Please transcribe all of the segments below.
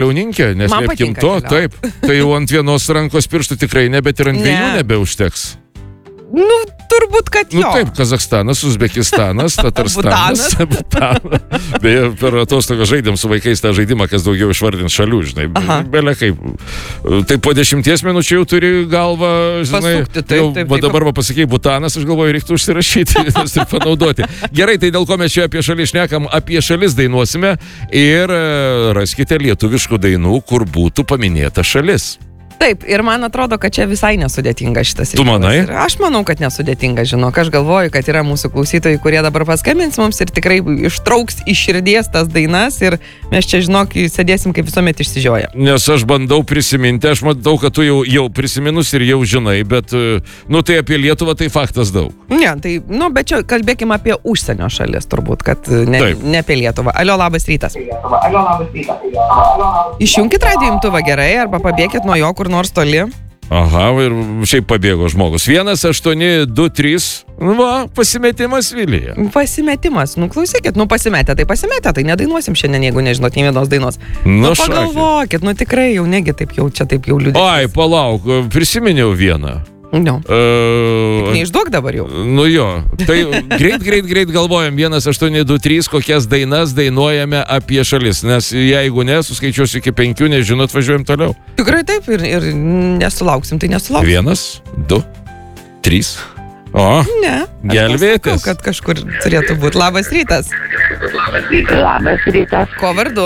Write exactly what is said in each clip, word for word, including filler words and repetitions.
keliauninkė, neslėpkim to, taip. Tai jau ant vienos rankos pirštų tikrai ne, bet ir ant dviejų ne. nebeužteks. Nu, turbūt, kad jo. Nu taip, Kazakstanas, Uzbekistanas, Tatarstanas. Butanas. Beje, per atostogą žaidėm su vaikais tą žaidimą, kas daugiau išvardins šalių, žinai. Aha. Belė kaip. Tai po dešimties minučių jau turi galvą, žinai. Pasukti, taip, jau, taip, taip. Dabar va pasakei Butanas, aš galvoju, reiktų užsirašyti ir panaudoti. Gerai, tai dėl ko mes čia apie šalį šnekam, apie šalis dainuosime ir raskite lietuviškų dainų, kur būtų paminėta šalis. Taip, ir man atrodo, kad čia visai nesudėtinga šitas. Tu manai? Ir aš manau, kad nesudėtinga, žinok. Aš galvoju, kad yra mūsų klausytojai, kurie dabar paskambins mums ir tikrai ištrauks iš širdies tas dainas ir mes čia, žinok, sėdėsim kaip visuomet išsižioję. Nes aš bandau prisiminti, aš matau, kad tu jau, jau prisiminus ir jau žinai, bet, nu, tai apie Lietuvą tai faktas daug. Ne, tai, nu, bet čia kalbėkime apie užsienio šalis, turbūt, kad ne, ne apie Lietuvą. Alio, labas rytas. Alio, labas rytas. Išjunkit radijo imtuvą gerai arba pabėkit nuo jo, kur nors toli. Aha, ir šiaip pabėgo žmogus. vienas aštuoni du trys. Va, pasimetimas Vilija. Pasimetimas. Nu, klausykit, nu pasimetę, tai pasimetę, tai nedainuosim šiandien, jeigu nežinot nei vienos dainos. Nu, nu pagalvokit, nu tikrai jau negi taip jau čia taip jau liūdės. Ai, palauk, prisiminiau vieną. No. Uh, Neišduok dabar jau. Nu jo, tai greit, greit, greit galvojam, vienas aštuoni du trys, kokias dainas dainuojame apie šalis, nes jeigu ne, suskaičiuosiu iki penkių, nežinot, važiuojam toliau. Tikrai taip, ir, ir nesulauksim, tai nesulauksim. Vienas, du, trys. O, ne, gelbėtis. Sakau, kad kažkur turėtų būti. Labas rytas. Labas rytas. Ko vardu?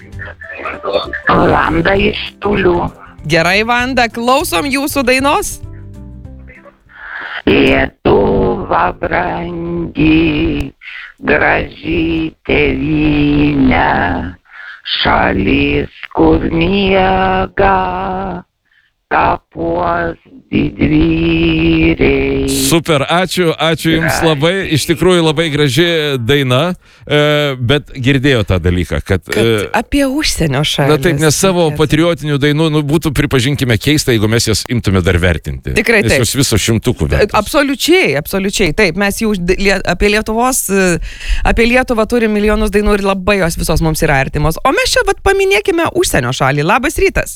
Vanda iš Tulių. Gerai, Vanda, klausom jūsų dainos. Lietuva brangi, graži tėvynė, šalis, kur miega, kapuos didvyriai. Super, ačiū, ačiū Jums labai, iš tikrųjų labai graži daina, bet girdėjo tą dalyką, kad... Kad apie užsienio šalis. Na taip, nes savo patriotinių dainų, nu, būtų, pripažinkime, keista, jeigu mes jas imtume dar vertinti. Tikrai taip. Nes jos viso šimtukų vertus. Absoliučiai, absoliučiai, taip. Mes jau apie Lietuvos, apie Lietuvą turim milijonus dainų ir labai jos visos mums yra artimos. O mes čia, vat, paminėkime užsienio šalį. Labas rytas.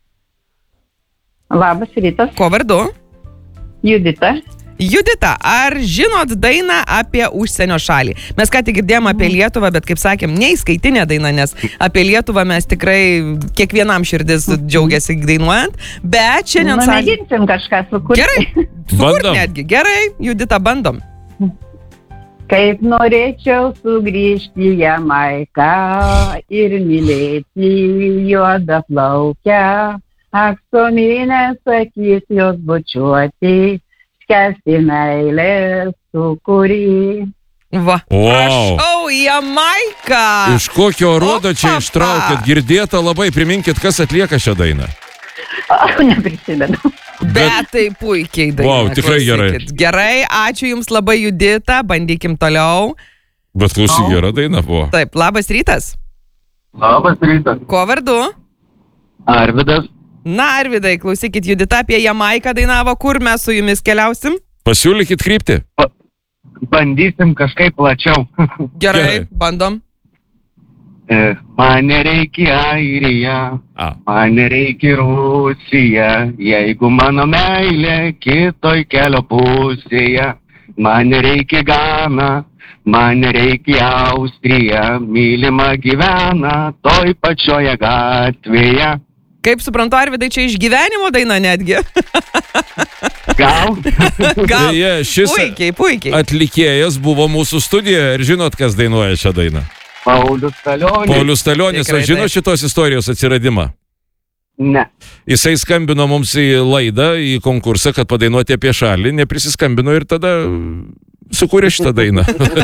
Labas rytas. Ko vardu? Judita. Judita, ar žinot dainą apie užsienio šalį? Mes ką tik girdėjom apie Lietuvą, bet kaip sakėm, neįskaitinė daina, nes apie Lietuvą mes tikrai kiekvienam širdis džiaugiasi dainuojant, bet šiandien... Nu, mėginsim kažką sukurti. Gerai, sukurti netgi. Gerai, Judita, bandom. Kaip norėčiau sugrįžti į Jamaiką ir mylėti juodą plaukę, aksominės akis jos bučiuoti, skęsti meilės sukūrį. Va. Wow. Prašau, Jamaiką! Iš kokio rodo čia ištraukėt? Girdėta labai, priminkit, kas atlieka šią dainą. O, neprisimenu. Bet tai puikiai daina. Wow, tikrai gerai. Gerai, ačiū Jums labai, Judita, bandykim toliau. Bet klausyk, gera daina buvo. Taip, labas rytas. Labas rytas. Ko vardu? Arvidas. Na, Arvidai, klausykit, Judita apie Jamaiką dainavo, kur mes su Jumis keliausim? Pasiūlykit kryptį. Pa, bandysim kažkaip plačiau. Gerai, Gerai. bandom. E, man nereikia Airija, A. man nereikia Rusija, jeigu mano meilė kitoj kelio pusėje. Man nereikia Gana, man nereikia Austrija, mylima gyvena toj pačioje gatvėje. Kaip suprantu, Arvidai, čia iš gyvenimo daina netgi. Gal? Gal. Beje, šis puikiai, puikiai. atlikėjas buvo mūsų studijoje. Ir žinot, kas dainuoja šią dainą? Paulius Stalionis. Paulius Stalionis. Ar žino šitos istorijos atsiradimą? Ne. Jisai skambino mums į laidą, į konkursą, kad padainuoti apie šalį. Neprisiskambino ir tada sukūrė šitą dainą.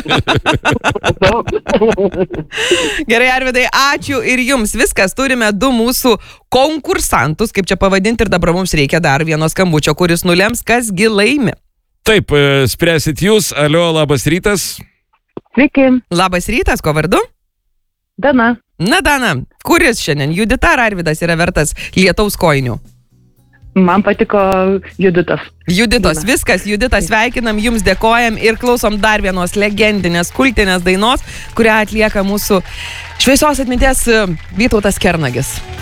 Gerai, Arvidai, ačiū ir Jums. Viskas, turime du mūsų konkursantus, kaip čia pavadinti, ir dabar mums reikia dar vieno skambučio, kuris nulems, kasgi laimi. Taip, spręsit Jūs. Alio, labas rytas. Sveiki. Labas rytas, ko vardu? Dana. Na, Dana, kuris šiandien, Judita ar Arvidas yra vertas lietaus kojinių? Man patiko Juditos. Juditos, Dana. Viskas, Judita, sveikinam, Jums dėkojam ir klausom dar vienos legendinės, kultinės dainos, kurią atlieka mūsų šviesios atminties Vytautas Kernagis.